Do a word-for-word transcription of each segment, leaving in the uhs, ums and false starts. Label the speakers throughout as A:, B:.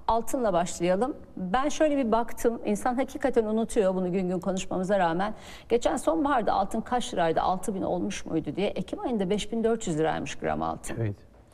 A: altınla başlayalım. Ben şöyle bir baktım. İnsan hakikaten unutuyor bunu gün gün konuşmamıza rağmen. Geçen sonbaharda altın kaç liraydı? altı bin olmuş muydu diye. Ekim ayında beş bin dört yüz liraymış gram altın. Evet.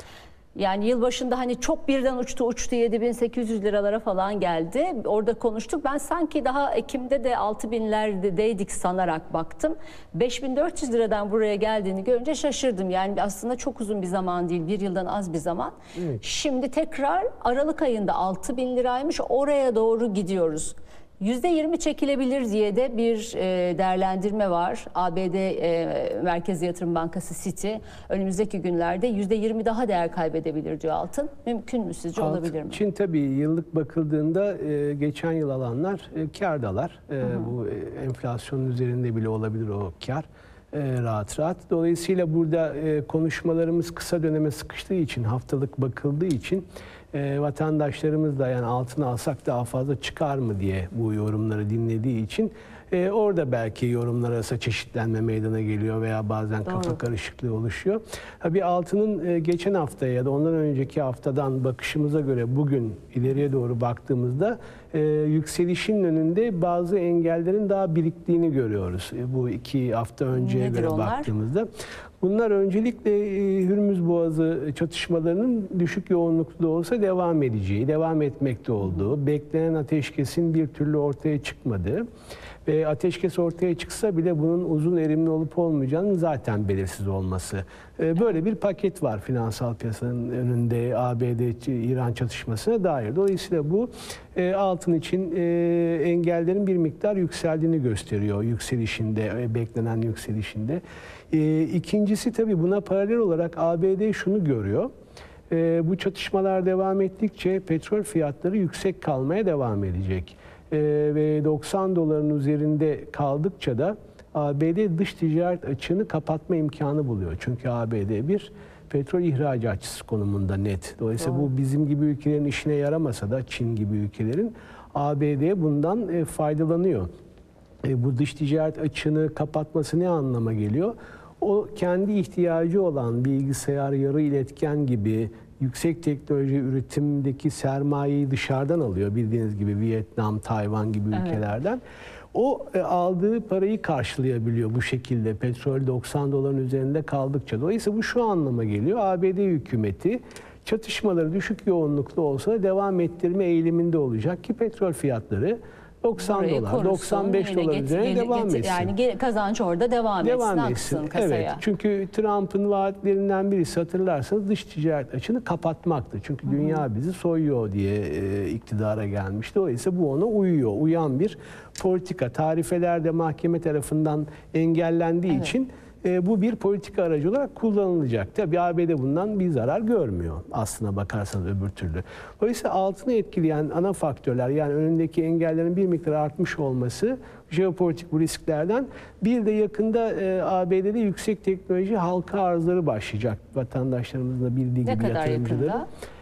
A: Yani yılbaşında hani çok birden uçtu uçtu yedi bin sekiz yüz liralara falan geldi. Orada konuştuk. Ben sanki daha Ekim'de de altı binlerdeydik sanarak baktım. beş bin dört yüz liradan buraya geldiğini görünce şaşırdım. Yani aslında çok uzun bir zaman değil. Bir yıldan az bir zaman. Evet. Şimdi tekrar Aralık ayında altı bin liraymış. Oraya doğru gidiyoruz. yüzde yirmi çekilebilir diye de bir e, değerlendirme var. A B D e, Merkezi Yatırım Bankası Citi önümüzdeki günlerde yüzde yirmi daha değer kaybedebilir diyor altın. Mümkün mü sizce, altın olabilir mi?
B: Çin tabii yıllık bakıldığında e, geçen yıl alanlar e, kârdalar. E, bu e, enflasyonun üzerinde bile olabilir o kâr. E, rahat rahat. Dolayısıyla burada e, konuşmalarımız kısa döneme sıkıştığı için, haftalık bakıldığı için e, vatandaşlarımız da yani altını alsak daha fazla çıkar mı diye bu yorumları dinlediği için e, orada belki yorumlar arasında çeşitlenme meydana geliyor veya bazen Doğru. kafa karışıklığı oluşuyor. Tabii altının e, geçen haftaya ya da ondan önceki haftadan bakışımıza göre bugün ileriye doğru baktığımızda e, yükselişin önünde bazı engellerin daha biriktiğini görüyoruz. E, bu iki hafta önceye
A: Nedir
B: göre
A: onlar?
B: baktığımızda. Bunlar öncelikle Hürmüz Boğazı çatışmalarının düşük yoğunluklu da olsa devam edeceği, devam etmekte olduğu, beklenen ateşkesin bir türlü ortaya çıkmadığı ve ateşkes ortaya çıksa bile bunun uzun erimli olup olmayacağının zaten belirsiz olması. Böyle bir paket var finansal piyasanın önünde A B D-İran çatışmasına dair. Dolayısıyla bu altın için engellerin bir miktar yükseldiğini gösteriyor yükselişinde, beklenen yükselişinde. İkincisi tabii buna paralel olarak A B D şunu görüyor. Bu çatışmalar devam ettikçe petrol fiyatları yüksek kalmaya devam edecek. Ve doksan doların üzerinde kaldıkça da A B D dış ticaret açığını kapatma imkanı buluyor. Çünkü A B D bir petrol ihracatçısı konumunda net. Dolayısıyla Doğru. bu bizim gibi ülkelerin işine yaramasa da Çin gibi ülkelerin A B D bundan faydalanıyor. Bu dış ticaret açığını kapatması ne anlama geliyor? O kendi ihtiyacı olan bilgisayar, yarı iletken gibi yüksek teknoloji üretimdeki sermayeyi dışarıdan alıyor. Bildiğiniz gibi Vietnam, Tayvan gibi evet. ülkelerden. O e, aldığı parayı karşılayabiliyor bu şekilde petrol doksan doların üzerinde kaldıkça. Dolayısıyla bu şu anlama geliyor. A B D hükümeti çatışmaları düşük yoğunluklu olsa da devam ettirme eğiliminde olacak ki petrol fiyatları doksan
A: Orayı
B: dolar,
A: korusun,
B: doksan beş dolar üzerine
A: get,
B: devam
A: get,
B: etsin.
A: Yani kazanç orada devam,
B: devam
A: etsin,
B: etsin.
A: aksın kasaya.
B: Evet, çünkü Trump'ın vaatlerinden birisi hatırlarsanız dış ticaret açığını kapatmaktı. Çünkü Hı -hı. dünya bizi soyuyor diye e, iktidara gelmişti. Dolayısıyla bu ona uyuyor, uyan bir politika. Tarifeler de mahkeme tarafından engellendiği evet. için E, bu bir politika aracı olarak kullanılacak. Tabii A B D bundan bir zarar görmüyor aslına bakarsanız öbür türlü. Dolayısıyla altını etkileyen ana faktörler yani önündeki engellerin bir miktar artmış olması jeopolitik bu risklerden. Bir de yakında e, A B D'de yüksek teknoloji halka arzları başlayacak vatandaşlarımızın da bildiği
A: ne
B: gibi yatırımcıların.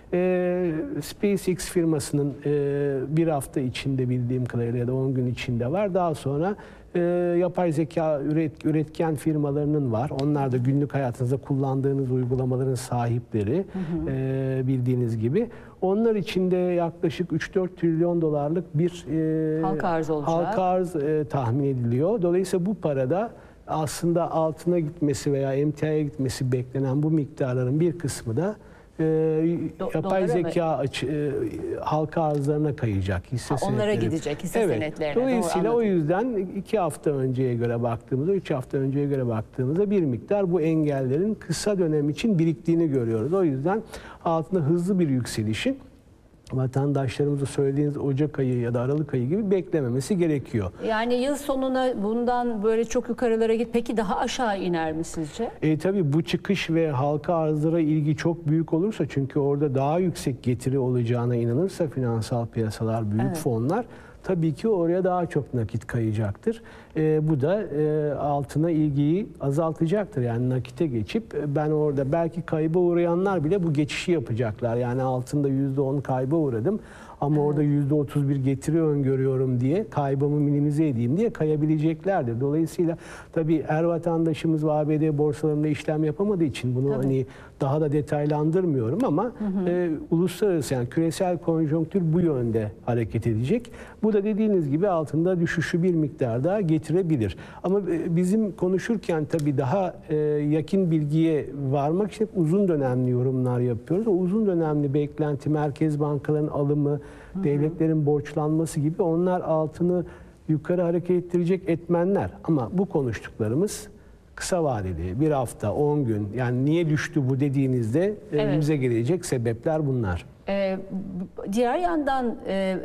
B: E, SpaceX firmasının e, bir hafta içinde bildiğim kadarıyla ya da on gün içinde var. Daha sonra e, yapay zeka üret, üretken firmalarının var. Onlar da günlük hayatınızda kullandığınız uygulamaların sahipleri hı hı. E, bildiğiniz gibi. Onlar içinde yaklaşık üç dört trilyon dolarlık bir e,
A: halka arz olacak.
B: Halka arz e, tahmin ediliyor. Dolayısıyla bu parada aslında altına gitmesi veya emtiaya gitmesi beklenen bu miktarların bir kısmı da E, yapay zeka açı, e, halka arzlarına kayacak hisse
A: ha,
B: senetleri.
A: Onlara gidecek hisse
B: evet.
A: senetlerine.
B: Dolayısıyla
A: Doğru,
B: o yüzden iki hafta önceye göre baktığımızda, üç hafta önceye göre baktığımızda bir miktar bu engellerin kısa dönem için biriktiğini görüyoruz. O yüzden altında hızlı bir yükselişin vatandaşlarımıza söylediğiniz Ocak ayı ya da Aralık ayı gibi beklememesi gerekiyor.
A: Yani yıl sonuna bundan böyle çok yukarılara git. Peki daha aşağı iner mi sizce?
B: E, tabii bu çıkış ve halka arzlara ilgi çok büyük olursa çünkü orada daha yüksek getiri olacağına inanırsa finansal piyasalar, büyük evet. fonlar tabii ki oraya daha çok nakit kayacaktır. E, bu da e, altına ilgiyi azaltacaktır. Yani nakite geçip e, ben orada belki kayba uğrayanlar bile bu geçişi yapacaklar. Yani altında yüzde on kayba uğradım ama evet. orada yüzde otuz bir getiri öngörüyorum diye kaybımı minimize edeyim diye kayabileceklerdir. Dolayısıyla tabii her vatandaşımız A B D borsalarında işlem yapamadığı için bunu tabii. hani daha da detaylandırmıyorum ama hı hı. E, uluslararası yani küresel konjonktür bu yönde hareket edecek. Bu da dediğiniz gibi altında düşüşü bir miktar daha getirebilir. Ama e, bizim konuşurken tabii daha e, yakın bilgiye varmak için uzun dönemli yorumlar yapıyoruz. O uzun dönemli beklenti, merkez bankalarının alımı, hı hı. devletlerin borçlanması gibi onlar altını yukarı hareket ettirecek etmenler. Ama bu konuştuklarımız kısa vadeli, bir hafta, on gün, yani niye düştü bu dediğinizde evet. önümüze gelecek sebepler bunlar.
A: Ee, diğer yandan e,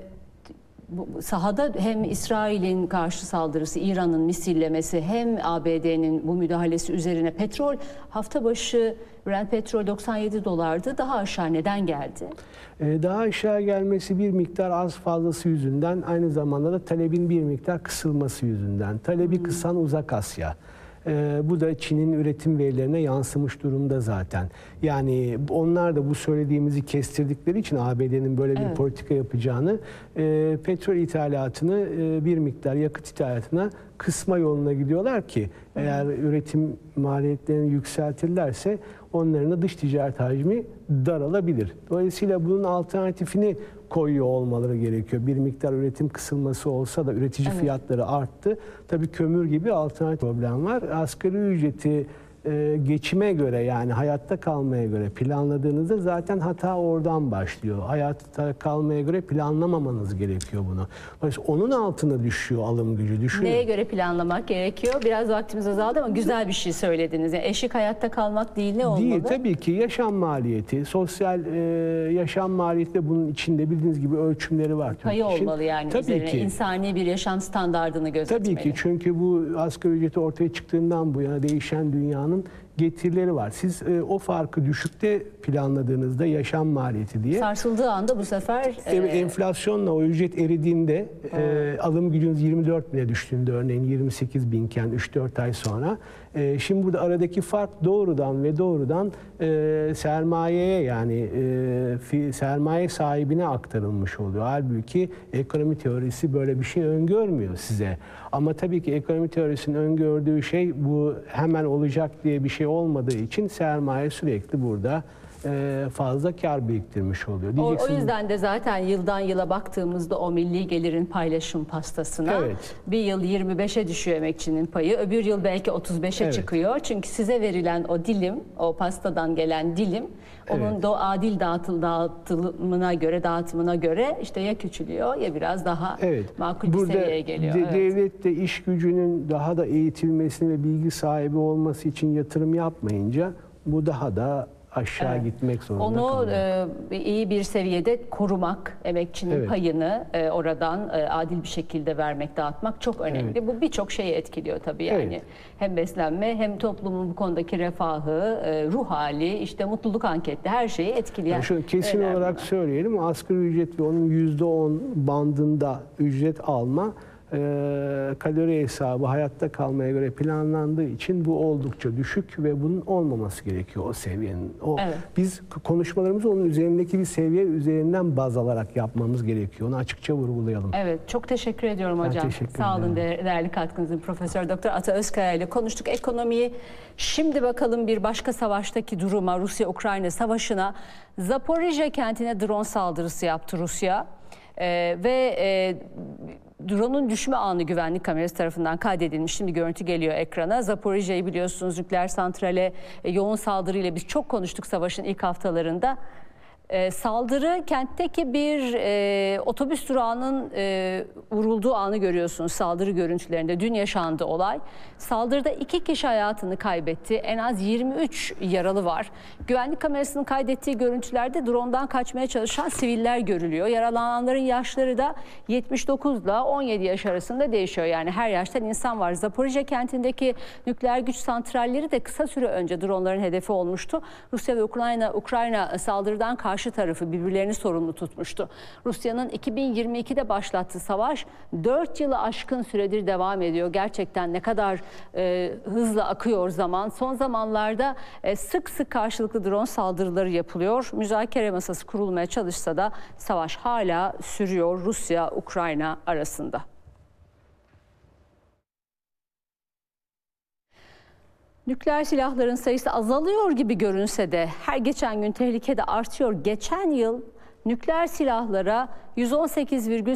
A: bu sahada hem İsrail'in karşı saldırısı, İran'ın misillemesi, hem A B D'nin bu müdahalesi üzerine petrol hafta başı Brent petrol doksan yedi dolardı. Daha aşağı neden geldi?
B: Ee, daha aşağı gelmesi bir miktar az fazlası yüzünden, aynı zamanda da talebin bir miktar kısılması yüzünden. Talebi hmm. kısan Uzak Asya. Ee, bu da Çin'in üretim verilerine yansımış durumda zaten. Yani onlar da bu söylediğimizi kestirdikleri için A B D'nin böyle bir evet. politika yapacağını, e, petrol ithalatını e, bir miktar yakıt ithalatına kısma yoluna gidiyorlar ki hmm. eğer üretim maliyetlerini yükseltirlerse onların da dış ticaret hacmi daralabilir. Dolayısıyla bunun alternatifini koyuyor olmaları gerekiyor. Bir miktar üretim kısılması olsa da üretici evet. fiyatları arttı. Tabii kömür gibi alternatif problem var. Asgari ücreti e, geçime göre, yani hayatta kalmaya göre planladığınızda zaten hata oradan başlıyor. Hayatta kalmaya göre planlamamanız gerekiyor bunu. Dolayısıyla onun altına düşüyor alım gücü. Düşünün. Neye
A: göre planlamak gerekiyor? Biraz vaktimiz azaldı ama güzel bir şey söylediniz. Yani eşik hayatta kalmak değil, ne olmalı?
B: Değil, tabii ki yaşam maliyeti, sosyal e, yaşam maliyeti de bunun içinde bildiğiniz gibi ölçümleri var.
A: Payı olmalı yani
B: tabii
A: üzerine.
B: Ki.
A: İnsani bir yaşam standardını gözetmeli.
B: Tabii ki, çünkü bu asgari ücreti ortaya çıktığından bu yana değişen dünyanın getirileri var. Siz e, o farkı düşükte planladığınızda yaşam maliyeti diye.
A: Sarsıldığı anda bu sefer...
B: E, enflasyonla o ücret eridiğinde e, alım gücünüz yirmi dört bine düştüğünde, örneğin yirmi sekiz binken üç dört ay sonra. E, şimdi burada aradaki fark doğrudan ve doğrudan e, sermayeye, yani e, fi, sermaye sahibine aktarılmış oluyor. Halbuki ekonomi teorisi böyle bir şey öngörmüyor size. Ama tabii ki ekonomi teorisinin öngördüğü şey bu hemen olacak diye bir şey olmadığı için sermaye sürekli burada fazla kar biriktirmiş oluyor.
A: O, o yüzden de zaten yıldan yıla baktığımızda o milli gelirin paylaşım pastasına
B: evet.
A: bir yıl yirmi beşe düşüyor emekçinin payı, öbür yıl belki otuz beşe evet. çıkıyor. Çünkü size verilen o dilim, o pastadan gelen dilim, onun evet. da adil dağıtıl, dağıtımına göre, dağıtımına göre işte ya küçülüyor ya biraz daha evet. makul
B: Burada
A: bir seviyeye geliyor.
B: De,
A: evet.
B: Devlet de iş gücünün daha da eğitilmesini ve bilgi sahibi olması için yatırım yapmayınca bu daha da aşağı evet. gitmek zorunda
A: Onu
B: kalıyor.
A: e, iyi bir seviyede korumak, emekçinin evet. payını e, oradan e, adil bir şekilde vermek, dağıtmak çok önemli. Evet. Bu birçok şeyi etkiliyor tabii yani. Evet. Hem beslenme, hem toplumun bu konudaki refahı, e, ruh hali, işte mutluluk anketi, her şeyi etkileyen.
B: Yani şöyle kesin olarak bunlar. söyleyelim, asgari ücret ve onun yüzde on bandında ücret alma E, kalori hesabı hayatta kalmaya göre planlandığı için bu oldukça düşük ve bunun olmaması gerekiyor o seviyenin. O, evet. Biz konuşmalarımızı onun üzerindeki bir seviye üzerinden baz alarak yapmamız gerekiyor. Onu açıkça vurgulayalım.
A: Evet, çok teşekkür ediyorum hocam.
B: Ben teşekkür
A: Sağ olun değerli, değerli katkınızın. Profesör Doktor Ata Özkaya ile konuştuk ekonomiyi. Şimdi bakalım bir başka savaştaki duruma, Rusya-Ukrayna savaşına. Zaporijye kentine drone saldırısı yaptı Rusya. Ee, ve e, drone'un düşme anı güvenlik kamerası tarafından kaydedilmiş. Şimdi görüntü geliyor ekrana. Zaporijye'yi biliyorsunuz, nükleer santrale e, yoğun saldırıyla biz çok konuştuk savaşın ilk haftalarında. E, saldırı kentteki bir e, otobüs durağının e, vurulduğu anı görüyorsunuz saldırı görüntülerinde. Dün yaşandı olay. Saldırıda iki kişi hayatını kaybetti. En az yirmi üç yaralı var. Güvenlik kamerasının kaydettiği görüntülerde drone'dan kaçmaya çalışan siviller görülüyor. Yaralananların yaşları da yetmiş dokuz ile on yedi yaş arasında değişiyor. Yani her yaştan insan var. Zaporijye kentindeki nükleer güç santralleri de kısa süre önce drone'ların hedefi olmuştu. Rusya ve Ukrayna, Ukrayna saldırıdan karşı Karşı tarafı birbirlerini sorumlu tutmuştu. Rusya'nın iki bin yirmi ikide başlattığı savaş dört yılı aşkın süredir devam ediyor. Gerçekten ne kadar e, hızla akıyor zaman. Son zamanlarda e, sık sık karşılıklı drone saldırıları yapılıyor. Müzakere masası kurulmaya çalışsa da savaş hala sürüyor Rusya-Ukrayna arasında. Nükleer silahların sayısı azalıyor gibi görünse de her geçen gün tehlike de artıyor. Geçen yıl nükleer silahlara yüz on sekiz virgül